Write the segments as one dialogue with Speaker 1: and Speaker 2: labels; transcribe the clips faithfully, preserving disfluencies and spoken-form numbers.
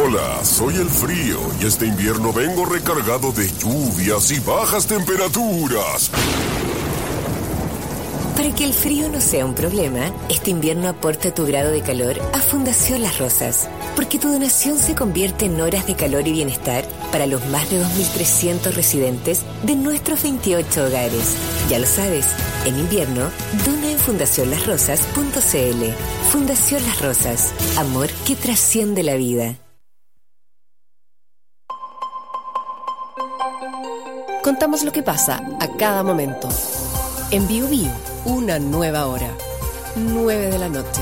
Speaker 1: Hola, soy el frío y este invierno vengo recargado de lluvias y bajas temperaturas.
Speaker 2: Para que el frío no sea un problema, este invierno aporta tu grado de calor a Fundación Las Rosas, porque tu donación se convierte en horas de calor y bienestar para los más de dos mil trescientos residentes de nuestros veintiocho hogares. Ya lo sabes, en invierno, dona en fundación las rosas punto c l. Fundación Las Rosas, amor que trasciende la vida.
Speaker 3: Contamos lo que pasa a cada momento. En Bio Bio, una nueva hora. nueve de la noche.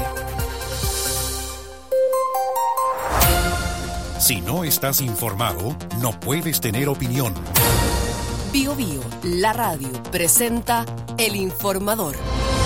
Speaker 4: Si no estás informado, no puedes tener opinión.
Speaker 3: Bio Bio, la radio, presenta El Informador.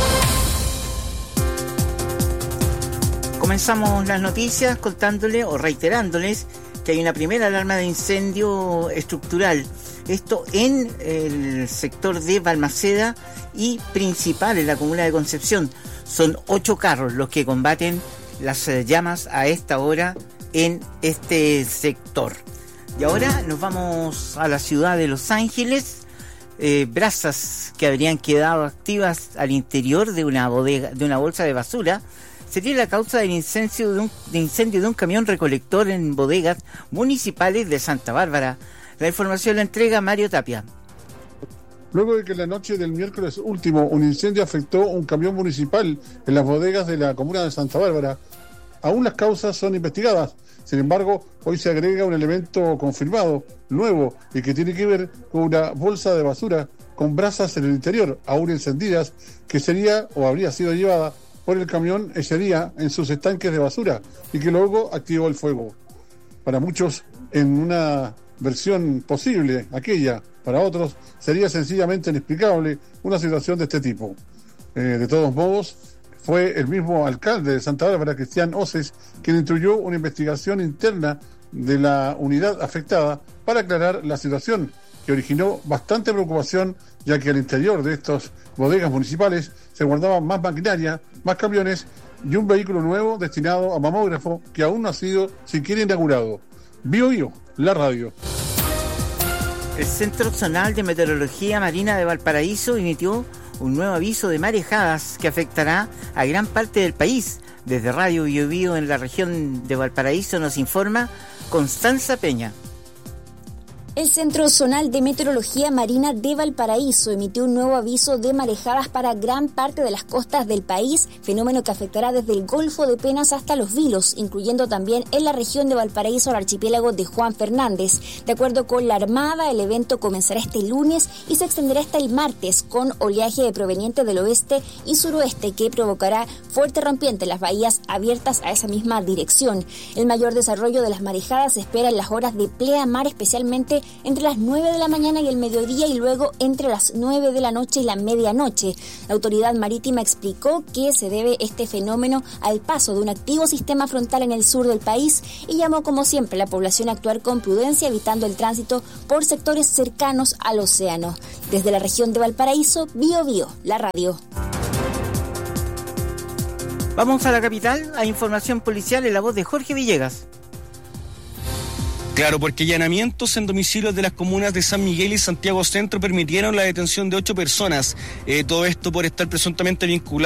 Speaker 5: Comenzamos las noticias contándoles o reiterándoles que hay una primera alarma de incendio estructural. Esto en el sector de Balmaceda y principal en la comuna de Concepción. Son ocho carros los que combaten las llamas a esta hora en este sector. Y ahora nos vamos a la ciudad de Los Ángeles. Eh, brasas que habrían quedado activas al interior de una bodega, de una bolsa de basura, sería la causa del incendio de un, de incendio de un camión recolector en bodegas municipales de Santa Bárbara. La información la entrega Mario Tapia.
Speaker 6: Luego de que la noche del miércoles último un incendio afectó un camión municipal en las bodegas de la comuna de Santa Bárbara, aún las causas son investigadas. Sin embargo, hoy se agrega un elemento confirmado, nuevo, y que tiene que ver con una bolsa de basura con brasas en el interior, aún encendidas, que sería o habría sido llevada por el camión ese día en sus estanques de basura y que luego activó el fuego. Para muchos, en una versión posible, aquella, para otros, sería sencillamente inexplicable una situación de este tipo. Eh, de todos modos, fue el mismo alcalde de Santa Bárbara, Cristian Oces, quien instruyó una investigación interna de la unidad afectada para aclarar la situación, que originó bastante preocupación, ya que al interior de estas bodegas municipales se guardaban más maquinaria, más camiones y un vehículo nuevo destinado a mamógrafo que aún no ha sido siquiera inaugurado. Bio Bio, la radio.
Speaker 5: El Centro Zonal de Meteorología Marina de Valparaíso emitió un nuevo aviso de marejadas que afectará a gran parte del país. Desde Radio Bio Bio en la región de Valparaíso nos informa Constanza Peña.
Speaker 7: El Centro Zonal de Meteorología Marina de Valparaíso emitió un nuevo aviso de marejadas para gran parte de las costas del país, fenómeno que afectará desde el Golfo de Penas hasta Los Vilos, incluyendo también en la región de Valparaíso el archipiélago de Juan Fernández. De acuerdo con la Armada, el evento comenzará este lunes y se extenderá hasta el martes, con oleaje proveniente del oeste y suroeste que provocará fuerte rompiente en las bahías abiertas a esa misma dirección. El mayor desarrollo de las marejadas se espera en las horas de pleamar, especialmente entre las nueve de la mañana y el mediodía y luego entre las nueve de la noche y la medianoche. La autoridad marítima explicó que se debe este fenómeno al paso de un activo sistema frontal en el sur del país y llamó como siempre a la población a actuar con prudencia, evitando el tránsito por sectores cercanos al océano. Desde la región de Valparaíso, Bio Bio, la radio.
Speaker 5: Vamos a la capital, a información policial en la voz de Jorge Villegas.
Speaker 8: Claro, porque allanamientos en domicilios de las comunas de San Miguel y Santiago Centro permitieron la detención de ocho personas. Eh, todo esto por estar presuntamente vinculados